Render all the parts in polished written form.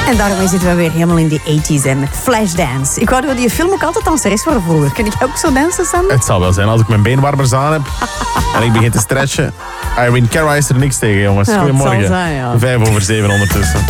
En daarmee zitten we weer helemaal in die 80s en met Flashdance. Ik wou dat die film ook altijd danseres worden vroeger. Kun jij ook zo dansen, Sander? Het zal wel zijn als ik mijn beenwarmers aan heb en ik begin te stretchen. Irene Cara is er niks tegen, jongens. Ja, Goedemorgen. het zal zijn, ja. 7:05 ondertussen.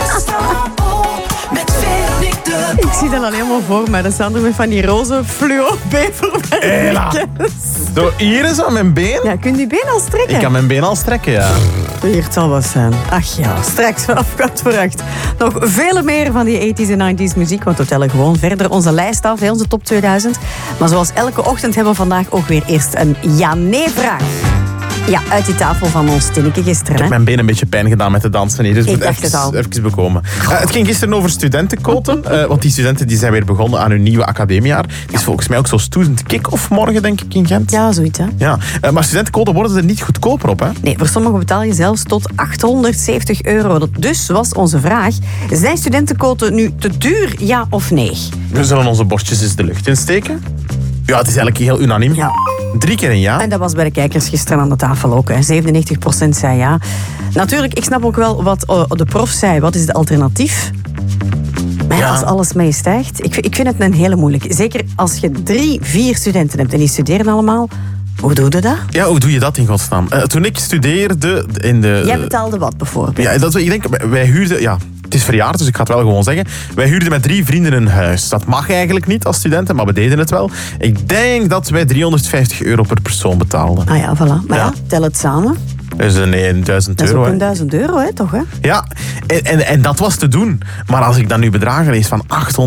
Ik zie dat al helemaal voor mij. Dat Sander met van die roze fluo beverwerkjes. Zo, hier is aan mijn been. Ja, kun je die been al strekken? Ik kan mijn been al strekken, ja. Hier, het zal wat zijn. Ach ja, straks vanaf 7:45. Nog vele meer van die 80s en 90s muziek, want we tellen gewoon verder onze lijst af, onze top 2000. Maar zoals elke ochtend hebben we vandaag ook weer eerst een ja-nee-vraag. Ja, uit die tafel van ons Tinneke gisteren. Ik heb mijn been een beetje pijn gedaan met de dansen hier, dus Ik moet dacht het al. even bekomen. Het ging gisteren over studentenquoten, want die studenten die zijn weer begonnen aan hun nieuwe academiejaar. Het is volgens mij ook zo'n student kick-off morgen, denk ik, in Gent. Ja, zoiets, hè. Ja. Maar studentenquoten worden er niet goedkoper op, hè? Nee, voor sommigen betaal je zelfs tot €870. Dus was onze vraag, zijn studentenquoten nu te duur, ja of nee? We zullen onze borstjes eens de lucht insteken. Ja, het is eigenlijk heel unaniem. Ja. 3 keer een ja. En dat was bij de kijkers gisteren aan de tafel ook. Hè. 97% zei ja. Natuurlijk, ik snap ook wel wat de prof zei. Wat is het alternatief? Maar ja, Ja. als alles mee stijgt... Ik vind het een hele moeilijke. Zeker als je 3-4 studenten hebt en die studeren allemaal. Hoe doe je dat? Ja, hoe doe je dat in godsnaam? Toen ik studeerde in de... Jij betaalde wat bijvoorbeeld? Ja, ik denk, wij huurden... Ja, het is verjaard, dus ik ga het wel gewoon zeggen. Wij huurden met 3 vrienden een huis. Dat mag eigenlijk niet als studenten, maar we deden het wel. Ik denk dat wij €350 per persoon betaalden. Ah ja, voilà. Maar ja, tel het samen. Dus nee, €1000. Dat is ook hè. €1000, hè, toch? Hè? Ja, en dat was te doen. Maar als ik dan nu bedragen lees van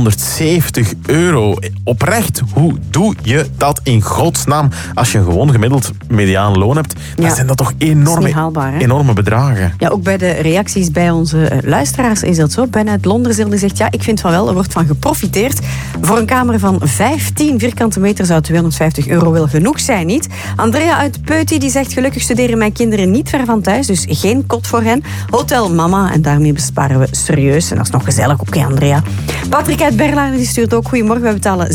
€870, oprecht, hoe doe je dat in godsnaam? Als je een gewoon gemiddeld mediaan loon hebt, dan Ja. zijn dat toch Dat is niet haalbaar, hè? enorme bedragen. Ja, ook bij de reacties bij onze luisteraars is dat zo. Ben uit Londerzeel die zegt, ja, ik vind van wel, er wordt van geprofiteerd. Voor een kamer van 15 vierkante meter zou €250 wel genoeg zijn, niet? Andrea uit Peuty die zegt, gelukkig studeren mijn kinderen niet ver van thuis, dus geen kot voor hen. Hotel Mama, en daarmee besparen we serieus. En dat is nog gezellig, oké, Andrea. Patrick uit Berlijn die stuurt ook, goedemorgen, wij betalen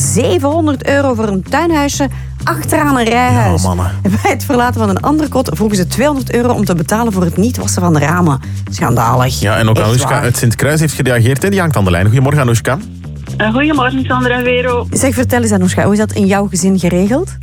€700 voor een tuinhuisje achteraan een rijhuis. Ja, mannen. Bij het verlaten van een andere kot vroegen ze €200 om te betalen voor het niet wassen van de ramen. Schandalig. Ja, en ook Echt Anoushka waar. uit Sint-Kruis heeft gereageerd. Hè? Die hangt aan de lijn. Goedemorgen, Anoushka. Goedemorgen, Sander en Vero. Zeg, vertel eens Anoushka, hoe is dat in jouw gezin geregeld?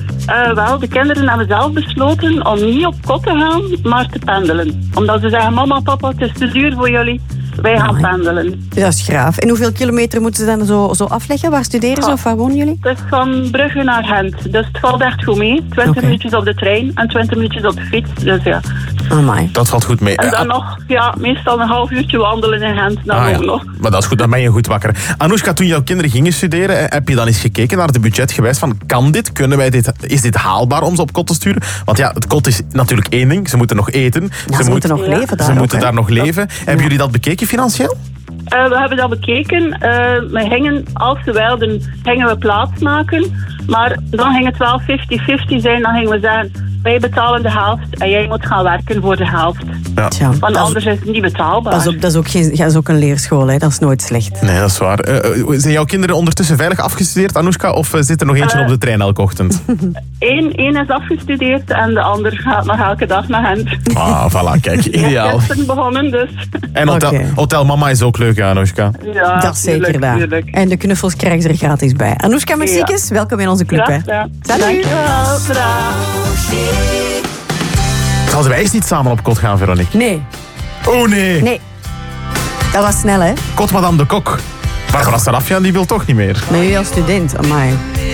Wel, de kinderen hebben zelf besloten om niet op kot te gaan, maar te pendelen. Omdat ze zeggen, mama, papa, het is te duur voor jullie. Wij gaan Amai. pendelen. Dat is graaf. En hoeveel kilometer moeten ze dan zo afleggen? Waar studeren ze of waar wonen jullie? Het is van Brugge naar Gent, dus het valt echt goed mee. 20 Oké. minuutjes op de trein en 20 minuutjes op de fiets. Dus ja. Amai. Dat valt goed mee. En dan nog, ja, meestal een half uurtje wandelen in Gent. Dan ook nog. Maar dat is goed, dan ben je goed wakker. Anoushka, toen jouw kinderen gingen studeren, heb je dan eens gekeken naar de budgetgewijs van, kan dit? Kunnen wij dit? Is dit haalbaar om ze op kot te sturen? Want ja, het kot is natuurlijk één ding. Ze moeten nog eten. Ja, ze moeten nog leven daar Ze ook, moeten hè? daar nog leven. Hebben jullie dat bekeken financieel? We hebben dat bekeken. We gingen, als ze wilden, gingen we plaats maken. Maar dan ging het wel 50-50 zijn. Dan gingen we zeggen, wij betalen de helft en jij moet gaan werken voor de helft. Ja. Tja, Want dat is- anders is het niet betaalbaar. dat is ook een leerschool, hè. Dat is nooit slecht. Nee, dat is waar. Zijn jouw kinderen ondertussen veilig afgestudeerd, Anoushka? Of zit er nog eentje op de trein elke ochtend? Eén is afgestudeerd en de ander gaat nog elke dag naar Gent. Ah, voilà, kijk, ideaal. Gisteren begonnen, dus. En Oké. Hotel Mama is ook leuk, Anoushka. Ja, Dat is zeker tuurlijk, daar. tuurlijk. En de knuffels krijgen ze er gratis bij. Anoushka Merciekes, welkom in onze club, hè. Graag gedaan. Salut. Dankjewel. Bedankt. Gaan wij eens niet samen op kot gaan, Veronique? Nee, Oh nee! nee. Dat was snel, hè. Kot Madame de Kok. Barbara Sarafia, die wil toch niet meer. Maar jullie als student, amai.